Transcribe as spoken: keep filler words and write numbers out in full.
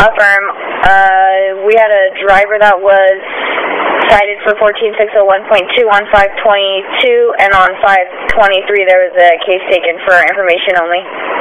Affirm. Uh, we had a driver that was cited for fourteen six oh one point two on five twenty-two, and on five twenty-three there was a case taken for information only.